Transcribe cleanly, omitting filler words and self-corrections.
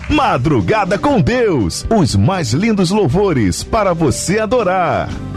Madrugada com Deus, os mais lindos louvores para você adorar.